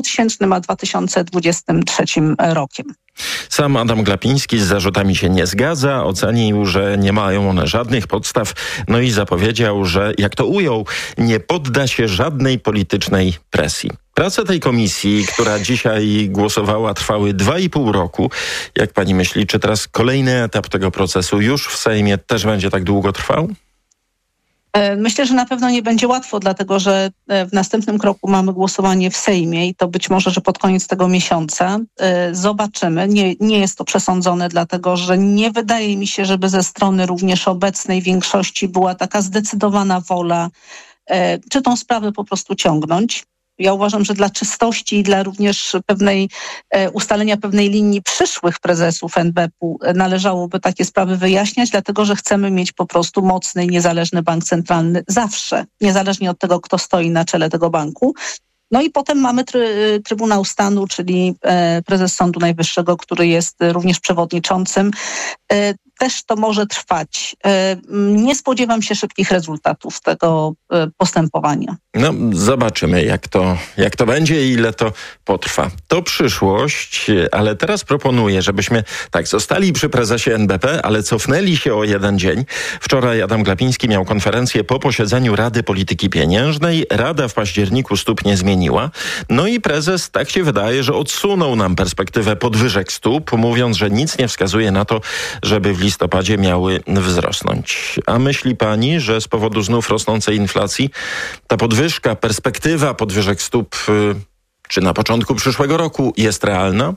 2000 a 2023 rokiem. Sam Adam Glapiński z zarzutami się nie zgadza, ocenił, że nie mają one żadnych podstaw, no i zapowiedział, że, jak to ujął, nie podda się żadnej politycznej presji. Prace tej komisji, która dzisiaj głosowała, trwały 2,5 roku. Jak pani myśli, czy teraz kolejny etap tego procesu już w Sejmie też będzie tak długo trwał? Myślę, że na pewno nie będzie łatwo, dlatego że w następnym kroku mamy głosowanie w Sejmie i to być może, że pod koniec tego miesiąca zobaczymy. Nie jest to przesądzone, dlatego że nie wydaje mi się, żeby ze strony również obecnej większości była taka zdecydowana wola, czy tą sprawę po prostu ciągnąć. Ja uważam, że dla czystości i dla również ustalenia pewnej linii przyszłych prezesów NBP-u należałoby takie sprawy wyjaśniać, dlatego że chcemy mieć po prostu mocny i niezależny bank centralny zawsze, niezależnie od tego, kto stoi na czele tego banku. No i potem mamy Trybunał Stanu, czyli prezes Sądu Najwyższego, który jest również przewodniczącym. Też to może trwać. Nie spodziewam się szybkich rezultatów tego postępowania. No, zobaczymy, jak to będzie i ile to potrwa. To przyszłość, ale teraz proponuję, żebyśmy zostali przy prezesie NBP, ale cofnęli się o jeden dzień. Wczoraj Adam Glapiński miał konferencję po posiedzeniu Rady Polityki Pieniężnej. Rada w październiku stóp nie zmieniła. No i prezes, tak się wydaje, że odsunął nam perspektywę podwyżek stóp, mówiąc, że nic nie wskazuje na to, żeby w listopadzie miały wzrosnąć. A myśli pani, że z powodu znów rosnącej inflacji ta perspektywa podwyżek stóp, czy na początku przyszłego roku jest realna?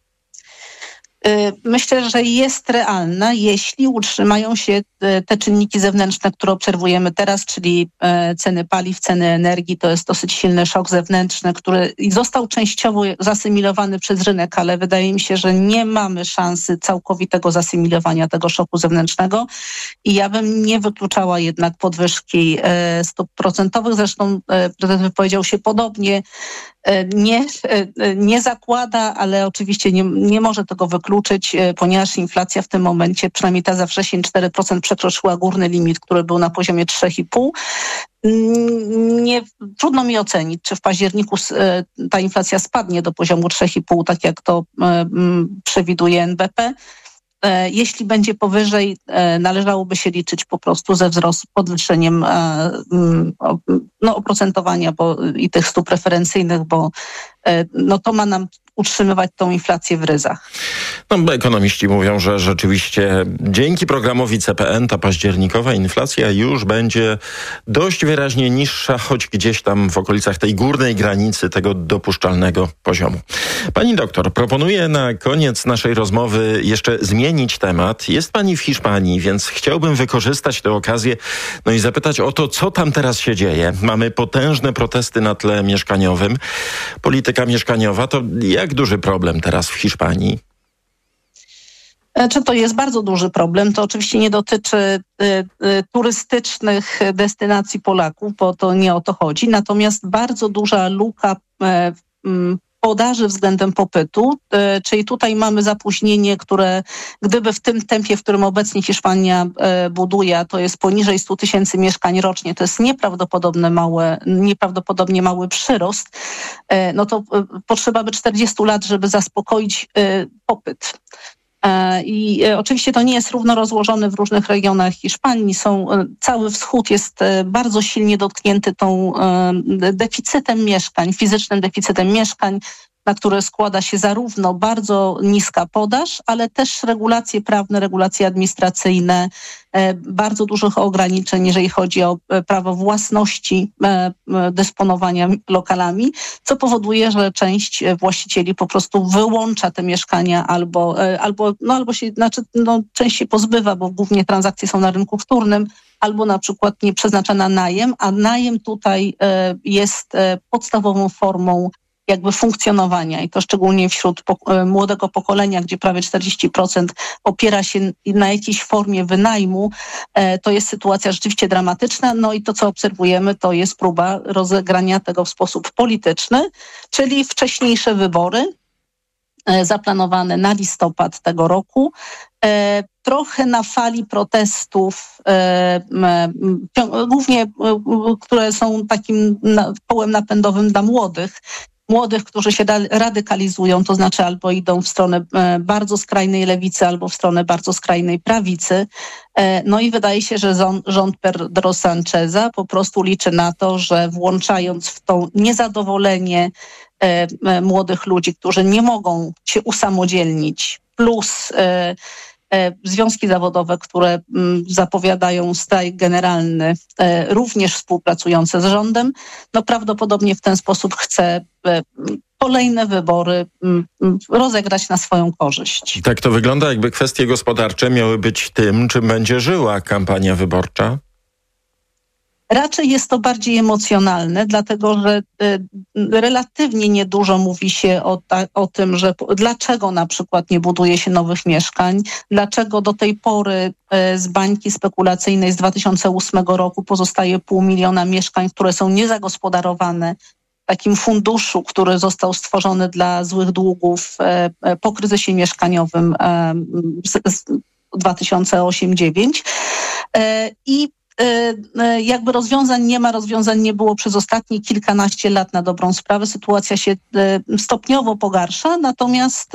Myślę, że jest realna, jeśli utrzymają się te czynniki zewnętrzne, które obserwujemy teraz, czyli ceny paliw, ceny energii. To jest dosyć silny szok zewnętrzny, który został częściowo zasymilowany przez rynek, ale wydaje mi się, że nie mamy szansy całkowitego zasymilowania tego szoku zewnętrznego i ja bym nie wykluczała jednak podwyżki stóp procentowych. Zresztą prezes wypowiedział się podobnie. Nie zakłada, ale oczywiście nie może tego wykluczyć, ponieważ inflacja w tym momencie, przynajmniej ta za wrzesień 4% przekroczyła górny limit, który był na poziomie 3,5%. Trudno mi ocenić, czy w październiku ta inflacja spadnie do poziomu 3,5%, tak jak to przewiduje NBP. Jeśli będzie powyżej, należałoby się liczyć po prostu ze podwyższeniem oprocentowania i tych stóp preferencyjnych, bo to ma nam utrzymywać tą inflację w ryzach. Ekonomiści mówią, że rzeczywiście dzięki programowi CPN ta październikowa inflacja już będzie dość wyraźnie niższa, choć gdzieś tam w okolicach tej górnej granicy tego dopuszczalnego poziomu. Pani doktor, proponuję na koniec naszej rozmowy jeszcze zmienić temat. Jest pani w Hiszpanii, więc chciałbym wykorzystać tę okazję i zapytać o to, co tam teraz się dzieje. Mamy potężne protesty na tle mieszkaniowym. Polityka mieszkaniowa to jak duży problem teraz w Hiszpanii? To jest bardzo duży problem. To oczywiście nie dotyczy turystycznych destynacji Polaków, bo to nie o to chodzi. Natomiast bardzo duża luka podaży względem popytu, czyli tutaj mamy zapóźnienie, które gdyby w tym tempie, w którym obecnie Hiszpania buduje, to jest poniżej 100 000 mieszkań rocznie, to jest nieprawdopodobnie mały przyrost, to potrzeba by 40 lat, żeby zaspokoić popyt. I oczywiście to nie jest równo rozłożone w różnych regionach Hiszpanii. Cały wschód jest bardzo silnie dotknięty tą deficytem mieszkań, fizycznym deficytem mieszkań, na które składa się zarówno bardzo niska podaż, ale też regulacje prawne, regulacje administracyjne, bardzo dużych ograniczeń, jeżeli chodzi o prawo własności, dysponowania lokalami, co powoduje, że część właścicieli po prostu wyłącza te mieszkania część się pozbywa, bo głównie transakcje są na rynku wtórnym, albo na przykład nie przeznacza na najem, a najem tutaj jest podstawową formą funkcjonowania i to szczególnie wśród młodego pokolenia, gdzie prawie 40% opiera się na jakiejś formie wynajmu, to jest sytuacja rzeczywiście dramatyczna. I to, co obserwujemy, to jest próba rozegrania tego w sposób polityczny, czyli wcześniejsze wybory zaplanowane na listopad tego roku. Trochę na fali protestów, głównie które są takim kołem napędowym dla młodych, młodych, którzy się radykalizują, to znaczy albo idą w stronę bardzo skrajnej lewicy, albo w stronę bardzo skrajnej prawicy. No i wydaje się, że rząd Pedro Sancheza po prostu liczy na to, że włączając w to niezadowolenie młodych ludzi, którzy nie mogą się usamodzielnić, plus związki zawodowe, które zapowiadają strajk generalny, również współpracujące z rządem, no prawdopodobnie w ten sposób chce kolejne wybory rozegrać na swoją korzyść. Tak to wygląda, jakby kwestie gospodarcze miały być tym, czym będzie żyła kampania wyborcza? Raczej jest to bardziej emocjonalne, dlatego że relatywnie niedużo mówi się o tym, że dlaczego na przykład nie buduje się nowych mieszkań, dlaczego do tej pory z bańki spekulacyjnej z 2008 roku pozostaje 500 000 mieszkań, które są niezagospodarowane w takim funduszu, który został stworzony dla złych długów po kryzysie mieszkaniowym 2008-2009 i jakby rozwiązań nie było przez ostatnie kilkanaście lat na dobrą sprawę. Sytuacja się stopniowo pogarsza, natomiast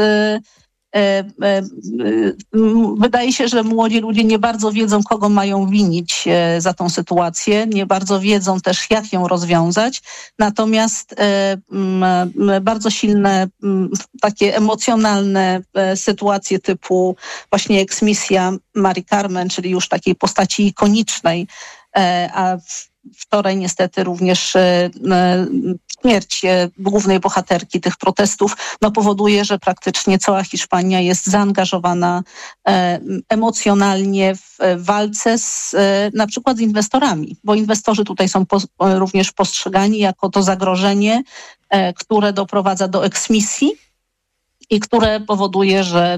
wydaje się, że młodzi ludzie nie bardzo wiedzą, kogo mają winić za tą sytuację, nie bardzo wiedzą też, jak ją rozwiązać, natomiast bardzo silne, takie emocjonalne sytuacje typu właśnie eksmisja Mari Carmen, czyli już takiej postaci ikonicznej, a wczoraj niestety również śmierć głównej bohaterki tych protestów powoduje, że praktycznie cała Hiszpania jest zaangażowana emocjonalnie w walce na przykład z inwestorami, bo inwestorzy tutaj są również postrzegani jako to zagrożenie, które doprowadza do eksmisji i które powoduje, że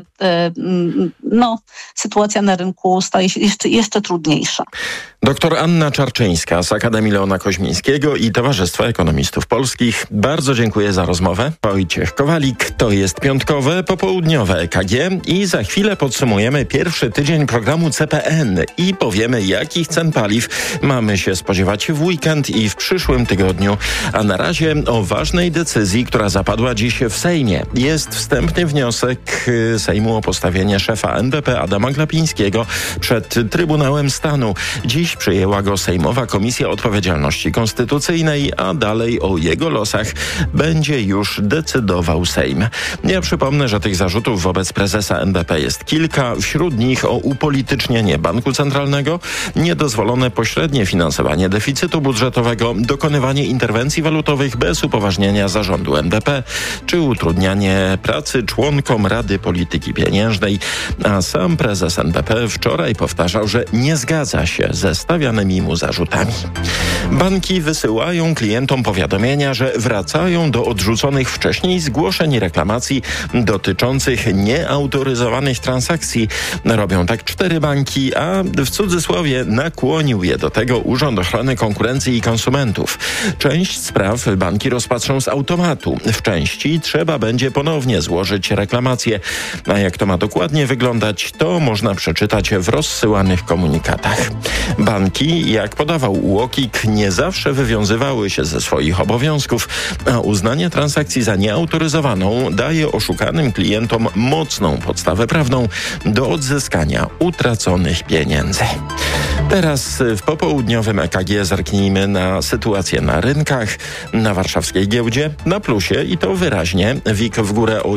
sytuacja na rynku staje się jeszcze trudniejsza. Doktor Anna Czarczyńska z Akademii Leona Koźmińskiego i Towarzystwa Ekonomistów Polskich. Bardzo dziękuję za rozmowę. Wojciech Kowalik, to jest piątkowe, popołudniowe EKG i za chwilę podsumujemy pierwszy tydzień programu CPN i powiemy, jakich cen paliw mamy się spodziewać w weekend i w przyszłym tygodniu. A na razie o ważnej decyzji, która zapadła dziś w Sejmie. Jest wstępny wniosek Sejmu o postawienie szefa NBP Adama Glapińskiego przed Trybunałem Stanu. Dziś przyjęła go Sejmowa Komisja Odpowiedzialności Konstytucyjnej, a dalej o jego losach będzie już decydował Sejm. Ja przypomnę, że tych zarzutów wobec prezesa NBP jest kilka. Wśród nich o upolitycznienie banku centralnego, niedozwolone pośrednie finansowanie deficytu budżetowego, dokonywanie interwencji walutowych bez upoważnienia zarządu NBP, czy utrudnianie pracy członkom Rady Polityki Pieniężnej. A sam prezes NBP wczoraj powtarzał, że nie zgadza się ze stawianymi mu zarzutami. Banki wysyłają klientom powiadomienia, że wracają do odrzuconych wcześniej zgłoszeń i reklamacji dotyczących nieautoryzowanych transakcji. Robią tak 4 banki, a w cudzysłowie nakłonił je do tego Urząd Ochrony Konkurencji i Konsumentów. Część spraw banki rozpatrzą z automatu. W części trzeba będzie ponownie złożyć reklamację. A jak to ma dokładnie wyglądać, to można przeczytać w rozsyłanych komunikatach. Banki, jak podawał UOKiK, nie zawsze wywiązywały się ze swoich obowiązków, a uznanie transakcji za nieautoryzowaną daje oszukanym klientom mocną podstawę prawną do odzyskania utraconych pieniędzy. Teraz w popołudniowym EKG zerknijmy na sytuację na rynkach. Na warszawskiej giełdzie na plusie i to wyraźnie. WIG w górę o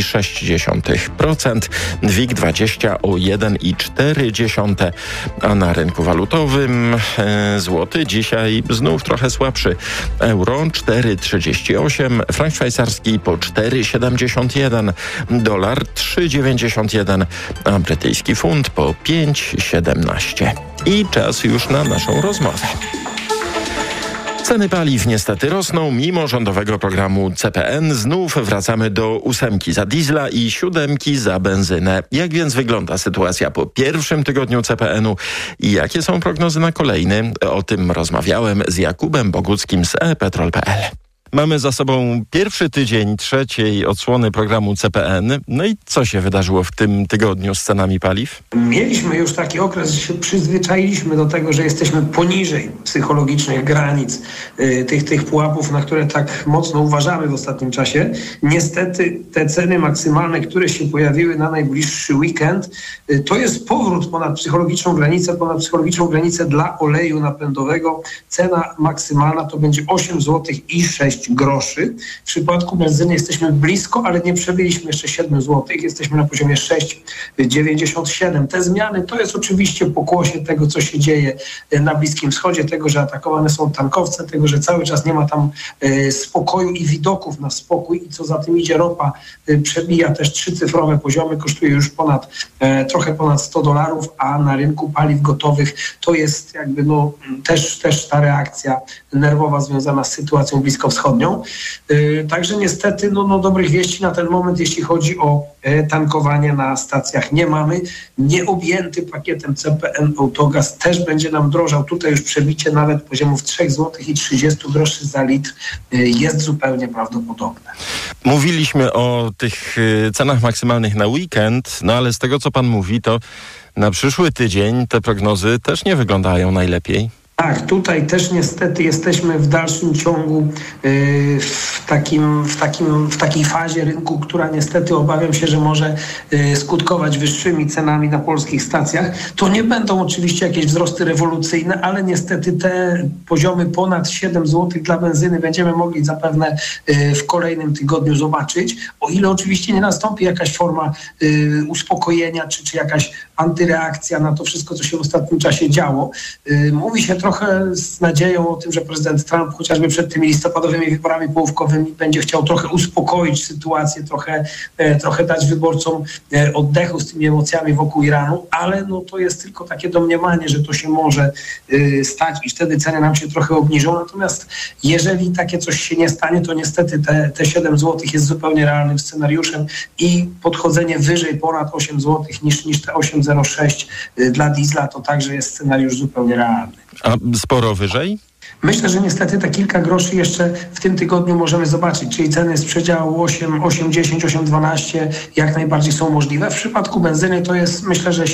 1,6%, WIG20 o 1,4%, a na rynku walutowym złoty dzisiaj znów trochę słabszy. Euro 4,38, frank szwajcarski po 4,71, dolar 3,91, a brytyjski funt po 5,17. I czas już na naszą rozmowę. Ceny paliw niestety rosną. Mimo rządowego programu CPN znów wracamy do 8 za diesla i 7 za benzynę. Jak więc wygląda sytuacja po pierwszym tygodniu CPN-u i jakie są prognozy na kolejny? O tym rozmawiałem z Jakubem Boguckim z ePetrol.pl. Mamy za sobą pierwszy tydzień trzeciej odsłony programu CPN. No i co się wydarzyło w tym tygodniu z cenami paliw? Mieliśmy już taki okres, że się przyzwyczailiśmy do tego, że jesteśmy poniżej psychologicznych granic tych pułapów, na które tak mocno uważamy w ostatnim czasie. Niestety te ceny maksymalne, które się pojawiły na najbliższy weekend, to jest powrót ponad psychologiczną granicę dla oleju napędowego. Cena maksymalna to będzie 8 zł i 6 groszy. W przypadku benzyny jesteśmy blisko, ale nie przebyliśmy jeszcze 7 zł. Jesteśmy na poziomie 6,97. Te zmiany to jest oczywiście pokłosie tego, co się dzieje na Bliskim Wschodzie, tego, że atakowane są tankowce, tego, że cały czas nie ma tam spokoju i widoków na spokój i co za tym idzie, ropa przebija też 3-cyfrowe poziomy, kosztuje już trochę ponad $100, a na rynku paliw gotowych to jest jakby też ta reakcja nerwowa związana z sytuacją bliskowschodnią. Także niestety dobrych wieści na ten moment, jeśli chodzi o tankowanie na stacjach nie mamy. Nieobjęty pakietem CPN Autogaz też będzie nam drożał. Tutaj już przebicie nawet poziomów 3 zł i 30 groszy za litr jest zupełnie prawdopodobne. Mówiliśmy o tych cenach maksymalnych na weekend, ale z tego, co pan mówi, to na przyszły tydzień te prognozy też nie wyglądają najlepiej. Tak, tutaj też niestety jesteśmy w dalszym ciągu w takiej fazie rynku, która niestety obawiam się, że może skutkować wyższymi cenami na polskich stacjach. To nie będą oczywiście jakieś wzrosty rewolucyjne, ale niestety te poziomy ponad 7 zł dla benzyny będziemy mogli zapewne w kolejnym tygodniu zobaczyć, o ile oczywiście nie nastąpi jakaś forma uspokojenia czy jakaś antyreakcja na to wszystko, co się w ostatnim czasie działo. Mówi się trochę z nadzieją o tym, że prezydent Trump chociażby przed tymi listopadowymi wyborami połówkowymi będzie chciał trochę uspokoić sytuację, trochę dać wyborcom oddechu z tymi emocjami wokół Iranu, ale to jest tylko takie domniemanie, że to się może stać i wtedy ceny nam się trochę obniżą. Natomiast jeżeli takie coś się nie stanie, to niestety te 7 zł jest zupełnie realnym scenariuszem i podchodzenie wyżej ponad 8 zł niż te 8,06 dla diesla to także jest scenariusz zupełnie realny. A sporo wyżej? Myślę, że niestety te kilka groszy jeszcze w tym tygodniu możemy zobaczyć, czyli ceny z przedziału 8,10, 8,12 jak najbardziej są możliwe. W przypadku benzyny to jest, myślę, że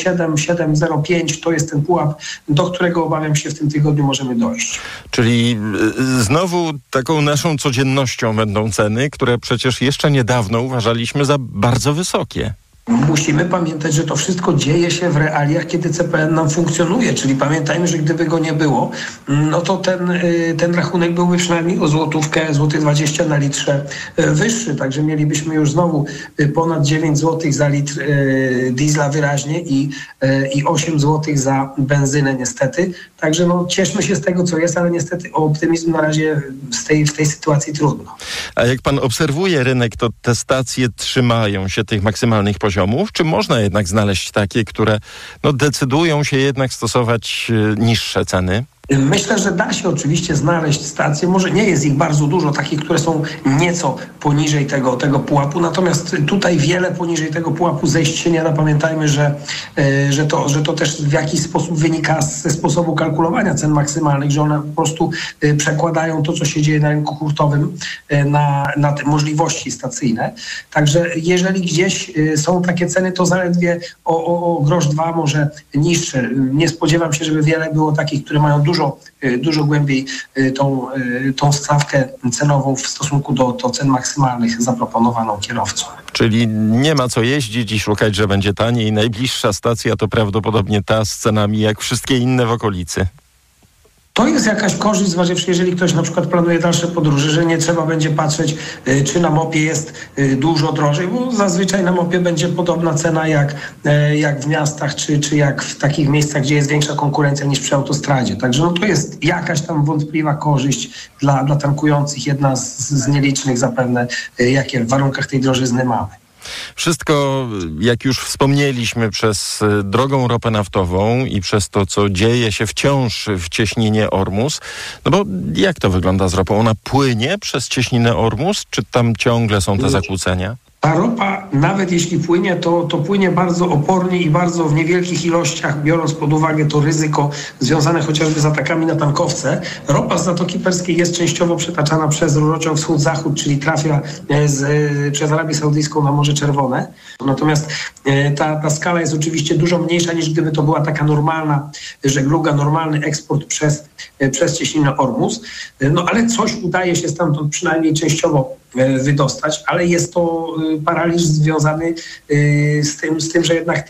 7,05 to jest ten pułap, do którego obawiam się w tym tygodniu możemy dojść. Czyli znowu taką naszą codziennością będą ceny, które przecież jeszcze niedawno uważaliśmy za bardzo wysokie. Musimy pamiętać, że to wszystko dzieje się w realiach, kiedy CPN nam funkcjonuje, czyli pamiętajmy, że gdyby go nie było, to ten rachunek byłby przynajmniej o złotówkę, 1,20 zł na litrze wyższy, także mielibyśmy już znowu ponad 9 zł za litr diesla wyraźnie i 8 zł za benzynę niestety. Także cieszmy się z tego, co jest, ale niestety o optymizm na razie w tej sytuacji trudno. A jak pan obserwuje rynek, to te stacje trzymają się tych maksymalnych poziomów? Czy można jednak znaleźć takie, które decydują się jednak stosować niższe ceny? Myślę, że da się oczywiście znaleźć stacje, może nie jest ich bardzo dużo, takich, które są nieco poniżej tego pułapu, natomiast tutaj wiele poniżej tego pułapu zejść się nie da. Pamiętajmy, że to też w jakiś sposób wynika ze sposobu kalkulowania cen maksymalnych, że one po prostu przekładają to, co się dzieje na rynku hurtowym na te możliwości stacyjne. Także jeżeli gdzieś są takie ceny, to zaledwie o grosz 2 może niższe. Nie spodziewam się, żeby wiele było takich, które mają dużo głębiej tą stawkę cenową w stosunku do cen maksymalnych zaproponowaną kierowcom. Czyli nie ma co jeździć i szukać, że będzie taniej. Najbliższa stacja to prawdopodobnie ta z cenami jak wszystkie inne w okolicy. To jest jakaś korzyść, zważywszy, jeżeli ktoś na przykład planuje dalsze podróże, że nie trzeba będzie patrzeć, czy na mopie jest dużo drożej, bo zazwyczaj na mopie będzie podobna cena jak w miastach, czy jak w takich miejscach, gdzie jest większa konkurencja niż przy autostradzie. Także to jest jakaś tam wątpliwa korzyść dla tankujących, jedna z nielicznych zapewne, jakie w warunkach tej drożyzny mamy. Wszystko, jak już wspomnieliśmy, przez drogą ropę naftową i przez to, co dzieje się wciąż w cieśninie Ormus. Bo jak to wygląda z ropą? Ona płynie przez cieśninę Ormus, czy tam ciągle są te zakłócenia? Ta ropa nawet jeśli płynie, to płynie bardzo opornie i bardzo w niewielkich ilościach, biorąc pod uwagę to ryzyko związane chociażby z atakami na tankowce. Ropa z Zatoki Perskiej jest częściowo przetaczana przez rurociąg wschód-zachód, czyli trafia przez Arabię Saudyjską na Morze Czerwone. Natomiast ta skala jest oczywiście dużo mniejsza niż gdyby to była taka normalna żegluga, normalny eksport przez cieśninę Ormus. No ale coś udaje się stamtąd przynajmniej częściowo wydostać, ale jest to paraliż związany z tym, że jednak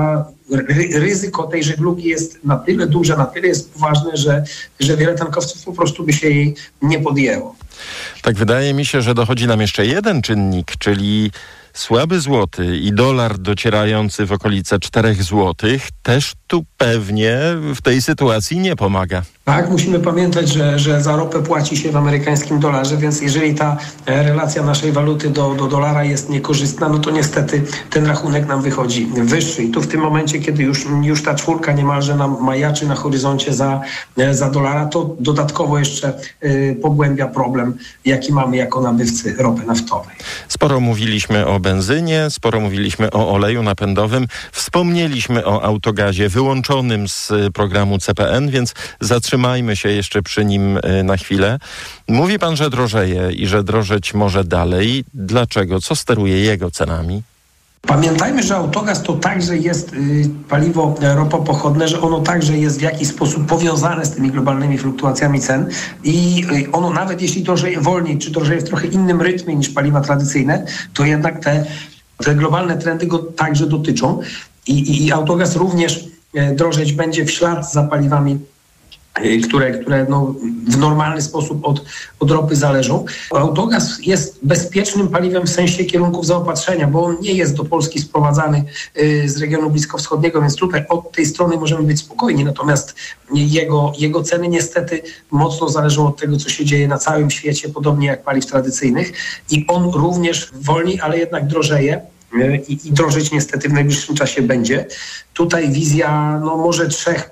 ryzyko tej żeglugi jest na tyle duże, na tyle jest poważne, że wiele tankowców po prostu by się jej nie podjęło. Tak, wydaje mi się, że dochodzi nam jeszcze jeden czynnik, czyli słaby złoty i dolar docierający w okolice 4 złotych też tu pewnie w tej sytuacji nie pomaga. Tak, musimy pamiętać, że za ropę płaci się w amerykańskim dolarze, więc jeżeli ta relacja naszej waluty do dolara jest niekorzystna, no to niestety ten rachunek nam wychodzi wyższy. I tu w tym momencie, kiedy już ta czwórka niemalże nam majaczy na horyzoncie za dolara, to dodatkowo jeszcze pogłębia problem, jaki mamy jako nabywcy ropy naftowej. Sporo mówiliśmy o benzynie, sporo mówiliśmy o oleju napędowym, wspomnieliśmy o autogazie wyłączonym z programu CPN, więc zatrzymajmy się jeszcze przy nim na chwilę. Mówi pan, że drożeje i że drożeć może dalej. Dlaczego? Co steruje jego cenami? Pamiętajmy, że autogaz to także jest paliwo ropopochodne, że ono także jest w jakiś sposób powiązane z tymi globalnymi fluktuacjami cen i ono nawet jeśli drożeje wolniej, czy drożeje w trochę innym rytmie niż paliwa tradycyjne, to jednak te globalne trendy go także dotyczą i autogaz również drożeć będzie w ślad za paliwami, które w normalny sposób od ropy zależą. Autogaz jest bezpiecznym paliwem w sensie kierunków zaopatrzenia, bo on nie jest do Polski sprowadzany z regionu bliskowschodniego, więc tutaj od tej strony możemy być spokojni. Natomiast jego ceny niestety mocno zależą od tego, co się dzieje na całym świecie, podobnie jak paliw tradycyjnych. I on również wolniej, ale jednak drożeje. I drożeć niestety w najbliższym czasie będzie. Tutaj wizja może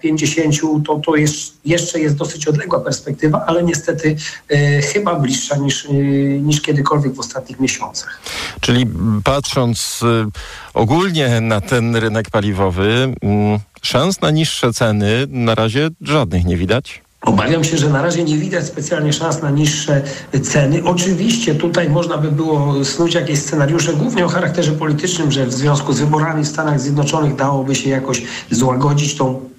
3,50 to jeszcze jest dosyć odległa perspektywa, ale niestety chyba bliższa niż kiedykolwiek w ostatnich miesiącach. Czyli patrząc ogólnie na ten rynek paliwowy, szans na niższe ceny na razie żadnych nie widać? Obawiam się, że na razie nie widać specjalnie szans na niższe ceny. Oczywiście tutaj można by było snuć jakieś scenariusze, głównie o charakterze politycznym, że w związku z wyborami w Stanach Zjednoczonych dałoby się jakoś złagodzić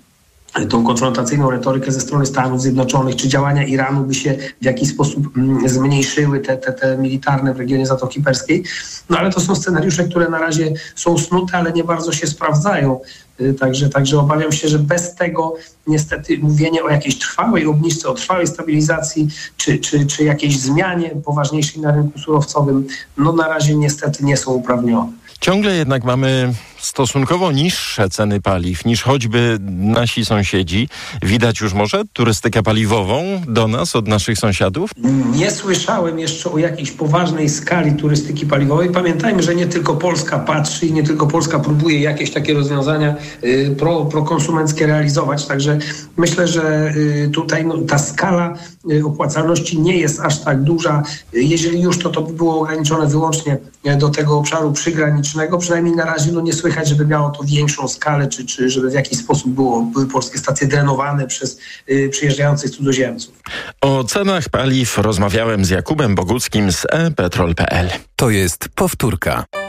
tą konfrontacyjną retorykę ze strony Stanów Zjednoczonych, czy działania Iranu by się w jakiś sposób zmniejszyły, te militarne w regionie Zatoki Perskiej. No ale to są scenariusze, które na razie są snute, ale nie bardzo się sprawdzają. Także obawiam się, że bez tego niestety mówienie o jakiejś trwałej obniżce, o trwałej stabilizacji, czy jakiejś zmianie poważniejszej na rynku surowcowym, na razie niestety nie są uprawnione. Ciągle jednak mamy stosunkowo niższe ceny paliw niż choćby nasi sąsiedzi. Widać już może turystykę paliwową do nas, od naszych sąsiadów? Nie słyszałem jeszcze o jakiejś poważnej skali turystyki paliwowej. Pamiętajmy, że nie tylko Polska patrzy i nie tylko Polska próbuje jakieś takie rozwiązania prokonsumenckie realizować. Także myślę, że tutaj ta skala opłacalności nie jest aż tak duża. Jeżeli już, to by było ograniczone wyłącznie do tego obszaru przygranicznego. Przynajmniej na razie nie słychać, żeby miało to większą skalę, czy żeby w jakiś sposób były polskie stacje drenowane przez przyjeżdżających cudzoziemców. O cenach paliw rozmawiałem z Jakubem Boguckim z ePetrol.pl. To jest powtórka.